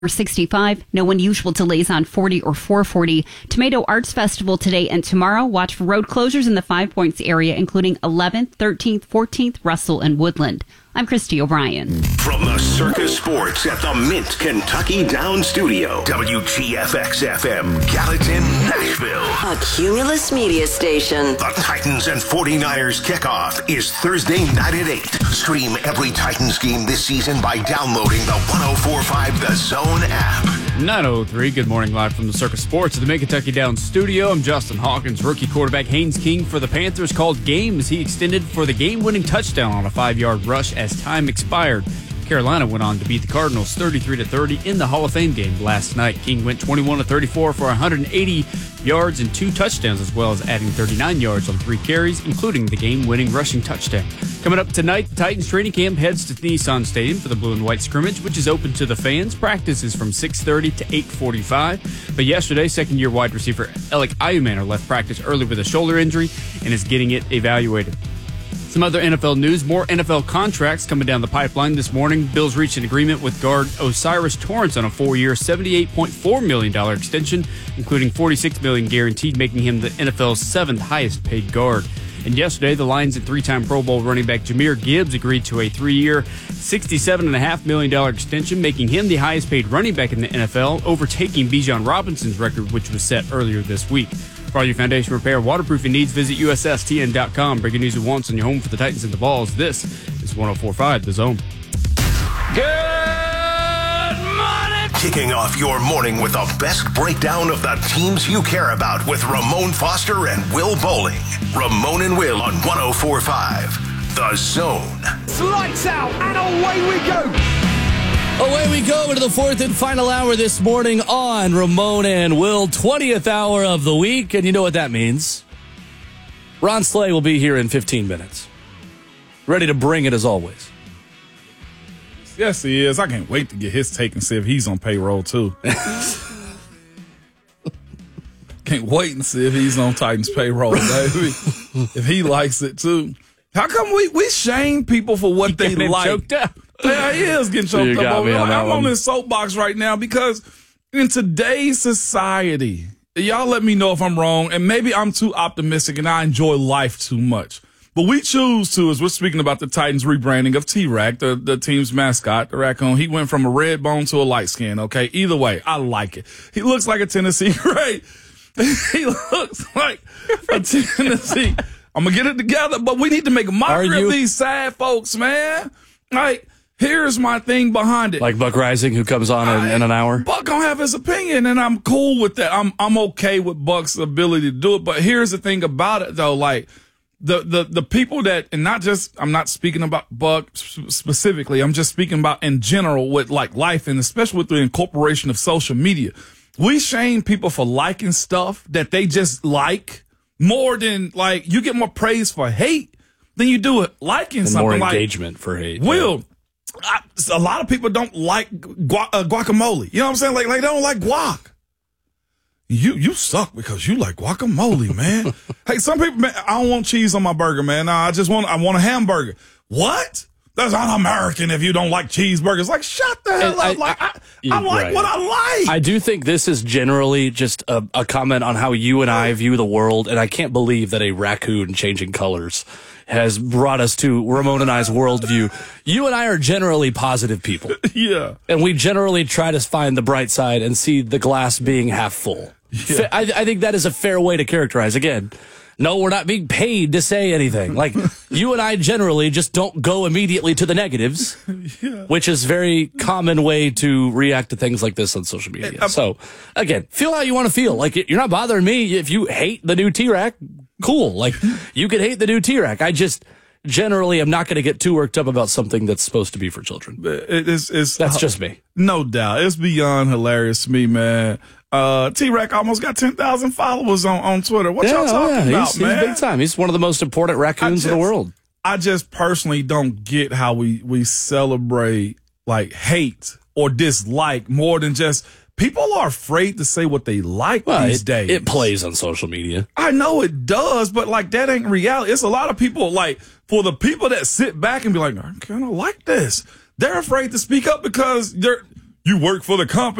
65. No unusual delays on 40 or 440. Tomato Arts Festival today and tomorrow. Watch for road closures in the 5 Points area, including 11th, 13th, 14th, Russell, and Woodland. I'm Christy O'Brien. From the Circus Sports at the Mint Kentucky Down Studio, WGFX-FM, Gallatin, Nashville. A Cumulus Media Station. The Titans and 49ers kickoff is Thursday night at 8. Stream every Titans game this season by downloading the 104.5 The Zone app. 9:03, good morning, live from the Circus Sports at the Mint Kentucky Down Studio. I'm Justin Hawkins. Rookie quarterback Haynes King for the Panthers called game as he extended for the game-winning touchdown on a 5-yard rush as time expired. Carolina went on to beat the Cardinals 33-30 in the Hall of Fame game last night. King went 21-34 for 180 yards and 2 touchdowns, as well as adding 39 yards on 3 carries, including the game-winning rushing touchdown. Coming up tonight, the Titans training camp heads to Nissan Stadium for the blue and white scrimmage, which is open to the fans. Practice is from 6:30 to 8:45. But yesterday, second-year wide receiver Alec Ayumanor left practice early with a shoulder injury and is getting it evaluated. Some other NFL news, more NFL contracts coming down the pipeline this morning. Bills reached an agreement with guard Osiris Torrance on a 4-year, $78.4 million extension, including $46 million guaranteed, making him the NFL's 7th highest paid guard. And yesterday, the Lions and 3-time Pro Bowl running back Jahmyr Gibbs agreed to a 3-year, $67.5 million extension, making him the highest paid running back in the NFL, overtaking Bijan Robinson's record, which was set earlier this week. For all your foundation repair and waterproofing needs, visit USSTN.com. Breaking news at once on your home for the Titans and the Balls. This is 104.5 The Zone. Good morning! Kicking off your morning with the best breakdown of the teams you care about with Ramon Foster and Will Bowling. Ramon and Will on 104.5 The Zone. Lights out and away we go! Away we go into the 4th and final hour this morning on Ramon and Will, 20th hour of the week, and you know what that means. Ron Slay will be here in 15 minutes. Ready to bring it as always. Yes, he is. I can't wait to get his take and see if he's on payroll, too. Can't wait and see if he's on Titans payroll, baby. If he likes it, too. How come we shame people for what they like? Choked up. Yeah, he is getting choked up. I'm on this soapbox right now because in today's society, y'all let me know if I'm wrong, and maybe I'm too optimistic and I enjoy life too much. But we choose to, as we're speaking about the Titans rebranding of T-Rack, the team's mascot, the raccoon. He went from a red bone to a light skin, okay? Either way, I like it. He looks like a Tennessee Gray. He looks like a Tennessee. I'm going to get it together, but we need to make a mockery of these sad folks, man. Like, here's my thing behind it. Like Buck Rising, who comes on in an hour? Buck gonna have his opinion, and I'm cool with that. I'm okay with Buck's ability to do it. But here's the thing about it, though. Like, the people that, and not just, I'm not speaking about Buck specifically. I'm just speaking about in general with, like, life, and especially with the incorporation of social media. We shame people for liking stuff that they just like more than, like, you get more praise for hate than you do it liking and something. More engagement for hate. Will. A lot of people don't like guacamole. You know what I'm saying? Like they don't like guac. You suck because you like guacamole, man. Hey, some people, man, I don't want cheese on my burger, man. No, I want a hamburger. What? That's un-American if you don't like cheeseburgers. Like, shut the hell up. I like what I like. I do think this is generally just a comment on how you and I view the world, and I can't believe that a raccoon changing colors has brought us to Ramon and I's worldview. You and I are generally positive people. Yeah. And we generally try to find the bright side and see the glass being half full. Yeah. I think that is a fair way to characterize. Again, no, we're not being paid to say anything. Like, you and I generally just don't go immediately to the negatives, which is a very common way to react to things like this on social media. So, again, feel how you want to feel. Like, you're not bothering me if you hate the new T-Rack. Cool. Like, you could hate the new T-Rack. I just generally am not going to get too worked up about something that's supposed to be for children. That's just me. No doubt. It's beyond hilarious to me, man. T-Rack almost got 10,000 followers on Twitter. What y'all talking about, man? He's big time. He's one of the most important raccoons in the world. I just personally don't get how we celebrate, like, hate or dislike more than just people are afraid to say what they like these days. It plays on social media. I know it does, but, like, that ain't reality. It's a lot of people, like, for the people that sit back and be like, I kind of like this, they're afraid to speak up because You work for the company.